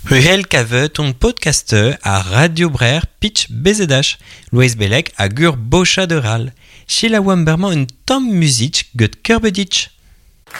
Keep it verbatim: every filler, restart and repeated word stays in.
Uhel kavet on podcaster a Radio Brer pitch bezedach. Louise Bellec a gur bocha de ral. Sheila Wamberman un tam music gut kerbeditch.